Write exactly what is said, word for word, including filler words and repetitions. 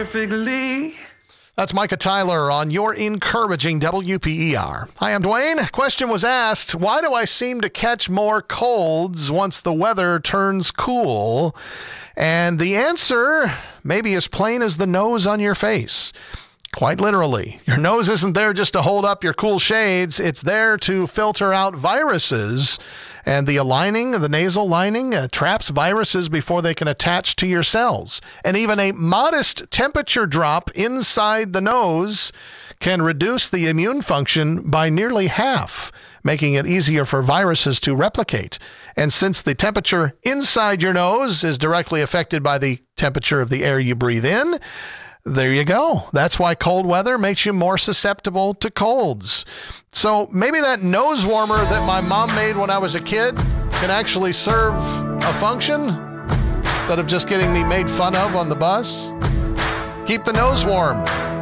perfectly. That's Micah Tyler on your encouraging W P E R. Hi, I'm Dwayne. Question was asked, why do I seem to catch more colds once the weather turns cool? And the answer may be as plain as the nose on your face. Quite literally, your nose isn't there just to hold up your cool shades. It's there to filter out viruses. And the lining, the nasal lining, uh, traps viruses before they can attach to your cells. And even a modest temperature drop inside the nose can reduce the immune function by nearly half, making it easier for viruses to replicate. And since the temperature inside your nose is directly affected by the temperature of the air you breathe in, there you go. That's why cold weather makes you more susceptible to colds. So maybe that nose warmer that my mom made when I was a kid can actually serve a function instead of just getting me made fun of on the bus. Keep the nose warm.